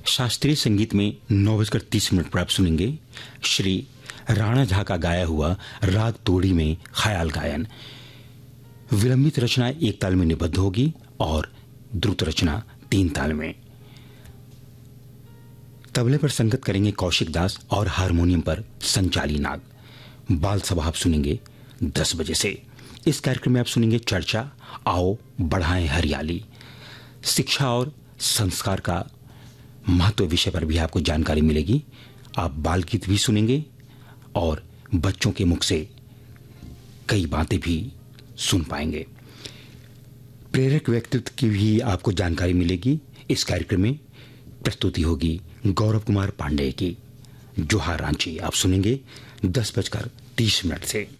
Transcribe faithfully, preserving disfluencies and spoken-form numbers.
शास्त्रीय संगीत में नौ बजकर तीस मिनट पर आप सुनेंगे श्री राणा झा का गाया हुआ राग तोड़ी में ख्याल गायन। विलंबित रचना एक ताल में निबद्ध होगी और द्रुत रचना तीन ताल में। तबले पर संगत करेंगे कौशिक दास और हारमोनियम पर संचाली नाग। बाल सभा आप सुनेंगे दस बजे से। इस कार्यक्रम में आप सुनेंगे चर्चा आओ बढ़ाएं हरियाली। शिक्षा और संस्कार का महत्व विषय पर भी आपको जानकारी मिलेगी। आप बाल गीत भी सुनेंगे और बच्चों के मुख से कई बातें भी सुन पाएंगे। प्रेरक व्यक्तित्व की भी आपको जानकारी मिलेगी। इस कार्यक्रम में प्रस्तुति होगी गौरव कुमार पांडे की। जोहार रांची आप सुनेंगे दस बजकर तीस मिनट से।